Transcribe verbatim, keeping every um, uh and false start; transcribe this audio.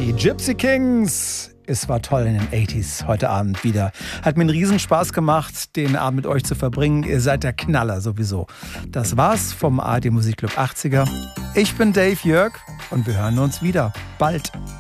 Die Gypsy Kings. Es war toll in den achtziger heute Abend wieder. Hat mir einen Riesenspaß gemacht, den Abend mit euch zu verbringen. Ihr seid der Knaller sowieso. Das war's vom A R D Musikclub achtziger. Ich bin Dave Jörg und wir hören uns wieder bald.